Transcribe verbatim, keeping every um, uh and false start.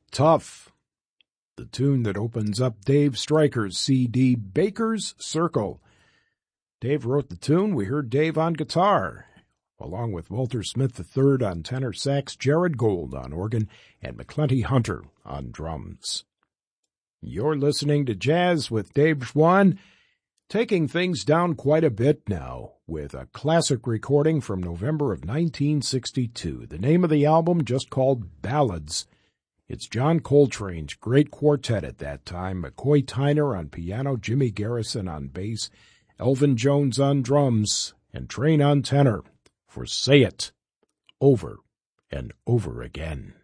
Tough, the tune that opens up Dave Stryker's C D, Baker's Circle. Dave wrote the tune. We heard Dave on guitar, along with Walter Smith the third on tenor sax, Jared Gold on organ, and McClenty Hunter on drums. You're listening to Jazz with Dave Schwann, taking things down quite a bit now with a classic recording from November of nineteen sixty-two. The name of the album just called Ballads. It's John Coltrane's great quartet at that time, McCoy Tyner on piano, Jimmy Garrison on bass, Elvin Jones on drums, and Train on tenor for Say It Over and Over Again.